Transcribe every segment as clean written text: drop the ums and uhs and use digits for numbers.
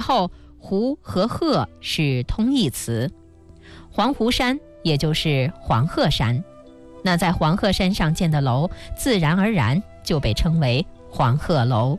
后湖和鹤是通义词，黄湖山也就是黄鹤山，那在黄鹤山上建的楼自然而然就被称为黄鹤楼。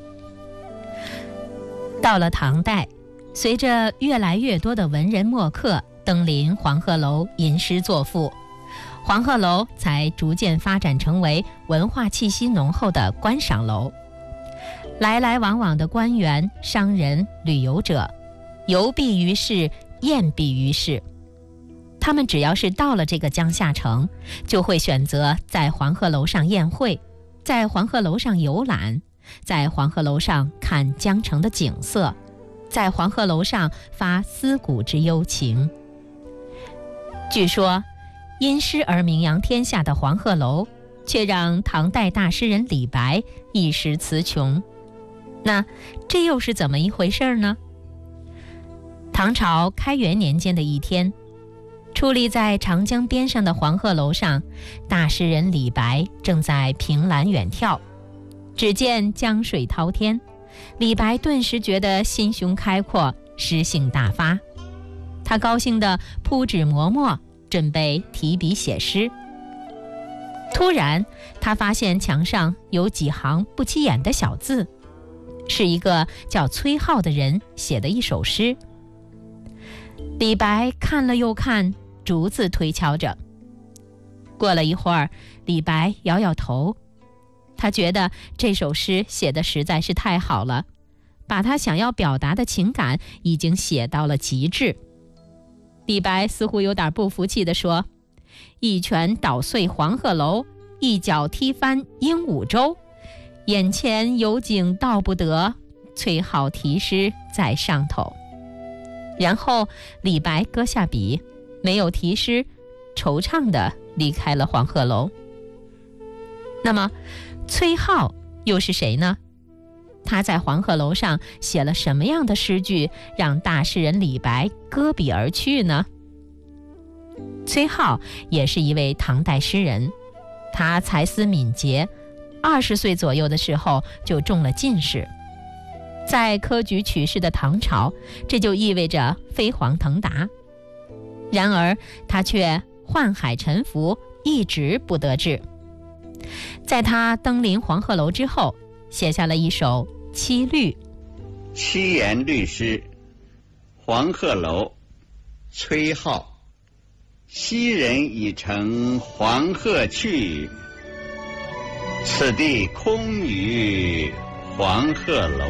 到了唐代，随着越来越多的文人墨客登临黄鹤楼吟诗作赋，黄鹤楼才逐渐发展成为文化气息浓厚的观赏楼。来来往往的官员、商人、旅游者，游避于市，宴避于市。他们只要是到了这个江夏城，就会选择在黄鹤楼上宴会，在黄鹤楼上游览，在黄鹤楼上看江城的景色，在黄鹤楼上发思古之幽情。据说因诗而名扬天下的黄鹤楼，却让唐代大诗人李白一时词穷。那这又是怎么一回事呢？唐朝开元年间的一天，矗立在长江边上的黄鹤楼上，大诗人李白正在凭栏远眺，只见江水滔天，李白顿时觉得心胸开阔，诗兴大发。他高兴地铺纸磨墨，准备提笔写诗。突然他发现墙上有几行不起眼的小字，是一个叫崔颢的人写的一首诗。李白看了又看，逐字推敲着。过了一会儿，李白摇摇头，他觉得这首诗写得实在是太好了，把他想要表达的情感已经写到了极致。李白似乎有点不服气地说：一拳捣碎黄鹤楼，一脚踢翻鹦鹉洲，眼前有景道不得，崔颢题诗在上头。然后李白搁下笔，没有题诗，惆怅地离开了黄鹤楼。那么崔颢又是谁呢？他在黄鹤楼上写了什么样的诗句，让大诗人李白搁笔而去呢？崔颢也是一位唐代诗人，他才思敏捷，20岁左右的时候就中了进士。在科举取士的唐朝，这就意味着飞黄腾达。然而他却宦海沉浮，一直不得志。在他登临黄鹤楼之后，写下了一首七律。 七言律诗。黄鹤楼，崔颢。昔人已乘黄鹤去，此地空余黄鹤楼。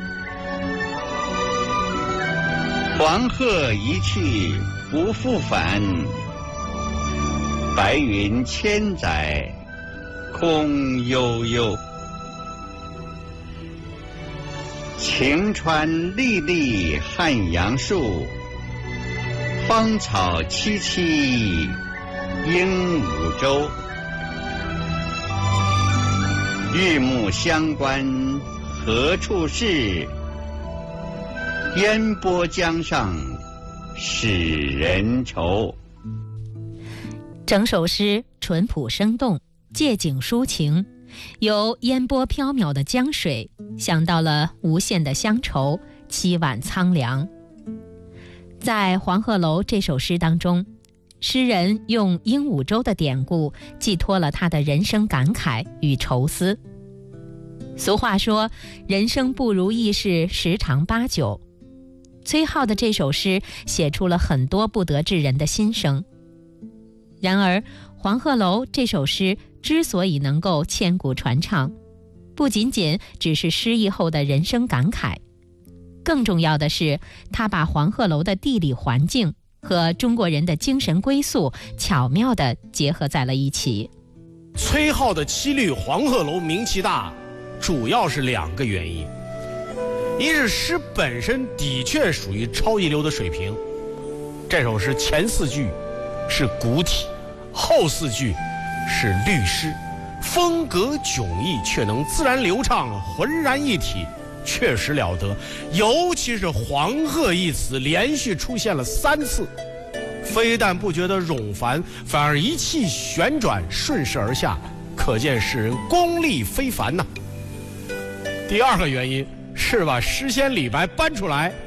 黄鹤一去不复返，白云千载空悠悠。晴川历历汉阳树，芳草萋萋鹦鹉洲。日暮乡关何处是？烟波江上使人愁。 整首诗淳朴生动，借景抒情，由烟波缥缈的江水想到了无限的乡愁，凄婉苍凉。在《黄鹤楼》这首诗当中，诗人用鹦鹉洲的典故寄托了他的人生感慨与愁思。俗话说，人生不如意事十常八九。崔颢的这首诗写出了很多不得志人的心声。然而，《黄鹤楼》这首诗之所以能够千古传唱，不仅仅只是诗意后的人生感慨，更重要的是，他把黄鹤楼的地理环境和中国人的精神归宿巧妙地结合在了一起。 崔颢的七律《黄鹤楼》名气大，主要是2个原因。一是诗本身的确属于超一流的水平，这首诗前4句是古体，后4句是律诗，风格迥异却能自然流畅，浑然一体，确实了得。尤其是黄鹤一词连续出现了3次，非但不觉得冗繁，反而一气旋转，顺势而下，可见诗人功力非凡呐。第2个原因是把诗仙李白搬出来